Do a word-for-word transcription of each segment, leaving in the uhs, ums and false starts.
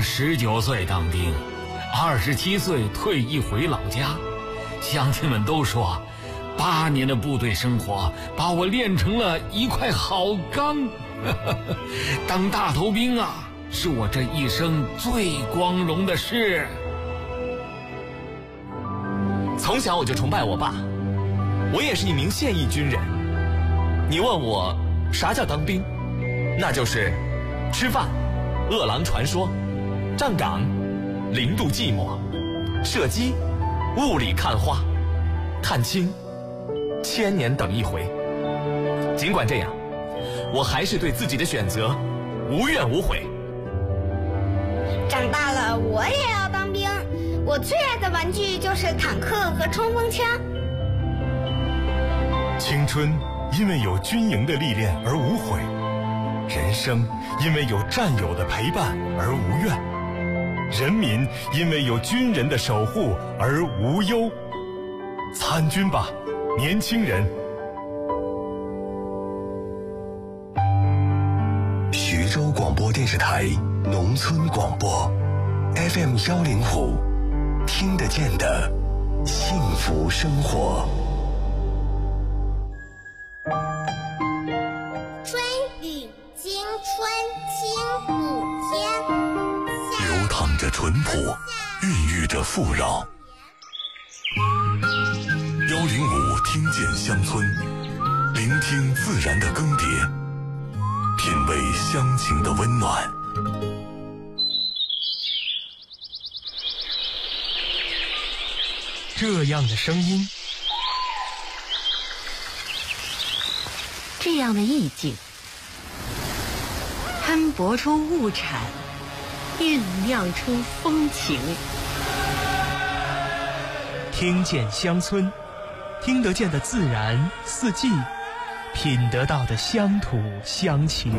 十九岁当兵，二十七岁退役回老家。乡亲们都说，八年的部队生活把我练成了一块好钢。当大头兵啊，是我这一生最光荣的事。 从小我就崇拜我爸，我也是一名现役军人。你问我啥叫当兵，那就是吃饭、饿狼传说、站岗、零度寂寞、射击、雾里看花、探亲、千年等一回。尽管这样，我还是对自己的选择无怨无悔。 长大了我也要当兵，我最爱的玩具就是坦克和冲锋枪。 青春因为有军营的历练而无悔，人生因为有战友的陪伴而无怨，人民因为有军人的守护而无忧。参军吧，年轻人！ 徐州广播电视台农村广播 F M 幺零五，听得见的幸福生活。 春雨惊春清谷间， 流淌着淳朴，孕育着富饶。幺零五听见乡村，聆听自然的更迭，品味乡情的温暖。 这样的声音， 这样的意境，摊薄出物产，酝酿出风情。 听见乡村，听得见的自然四季，品得到的乡土乡情。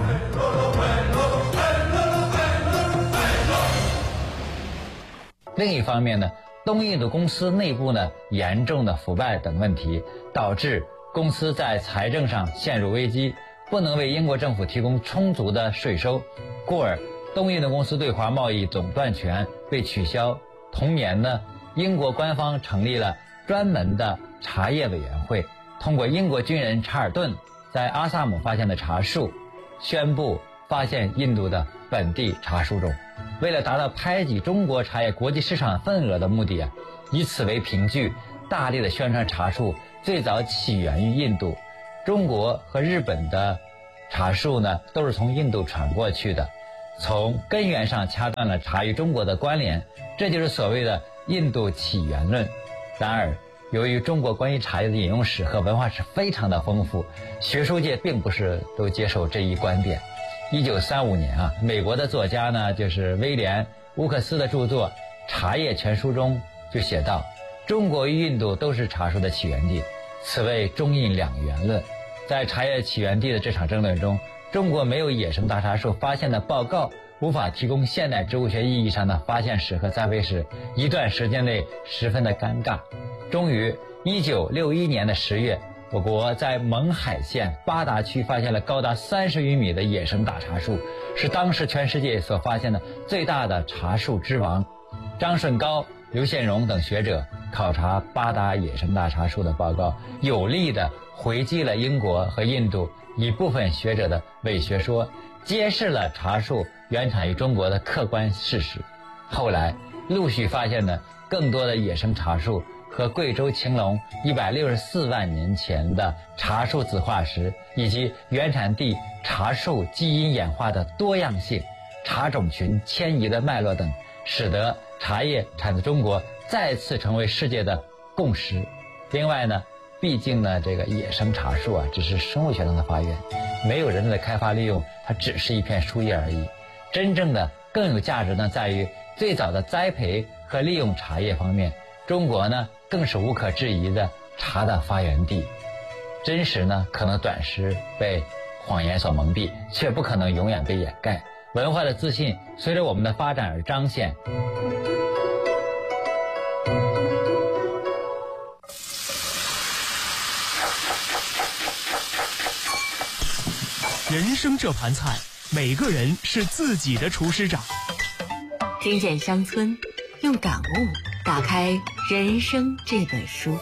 另一方面呢，东印度公司内部呢严重的腐败等问题，导致公司在财政上陷入危机，不能为英国政府提供充足的税收，故而东印度公司对华贸易垄断权被取消。同年呢，英国官方成立了专门的茶叶委员会，通过英国军人查尔顿在阿萨姆发现的茶树，宣布发现印度的本地茶树种。为了达到排挤中国茶叶国际市场份额的目的啊，以此为凭据，大力的宣传茶树最早起源于印度。中国和日本的茶树呢，都是从印度传过去的，从根源上掐断了茶与中国的关联，这就是所谓的印度起源论。然而，由于中国关于茶叶的引用史和文化史非常的丰富，学术界并不是都接受这一观点。一九三五年啊，美国的作家呢，就是威廉·乌克斯的著作《茶叶全书》中就写道，中国与印度都是茶树的起源地，此谓中印两源论。在茶叶起源地的这场争论中，中国没有野生大茶树发现的报告，无法提供现代植物学意义上的发现史和栽培史，一段时间内十分的尴尬。终于一九六一年的十月，我国在勐海县八达区发现了高达三十余米的野生大茶树，是当时全世界所发现的最大的茶树之王。张顺高、刘宪荣等学者考察八达野生大茶树的报告，有力地回击了英国和印度一部分学者的伪学说，揭示了茶树原产于中国的客观事实。后来陆续发现了更多的野生茶树和贵州青龙一百六十四万年前的茶树子化石，以及原产地茶树基因演化的多样性、茶种群迁移的脉络等，使得茶叶产自中国再次成为世界的共识。另外呢，毕竟呢，这个野生茶树啊，只是生物学上的发源，没有人类的开发利用，它只是一片树叶而已。真正的更有价值呢，在于最早的栽培和利用茶叶方面，中国呢更是无可置疑的茶的发源地。真实呢可能短时被谎言所蒙蔽，却不可能永远被掩盖。文化的自信随着我们的发展而彰显。 人生这盘菜，每个人是自己的厨师长。 听见乡村，用感悟打开人生这本书。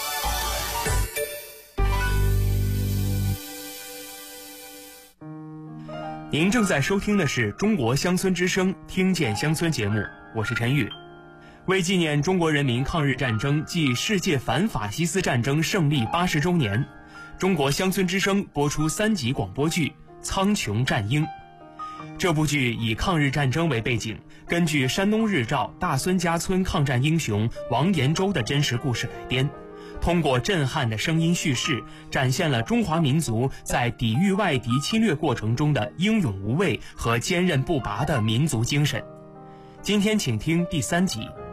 您正在收听的是中国乡村之声听见乡村节目，我是陈宇。为纪念中国人民抗日战争暨世界反法西斯战争胜利八十周年，中国乡村之声播出三集广播剧《苍穹战鹰》。这部剧以抗日战争为背景，根据山东日照大孙家村抗战英雄王延洲的真实故事改编，通过震撼的声音叙事，展现了中华民族在抵御外敌侵略过程中的英勇无畏和坚韧不拔的民族精神。今天请听第三集《